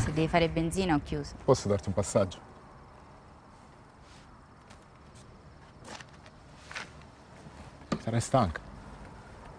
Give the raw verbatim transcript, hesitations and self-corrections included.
Se devi fare benzina ho chiuso. Posso darti un passaggio? Sarai stanca.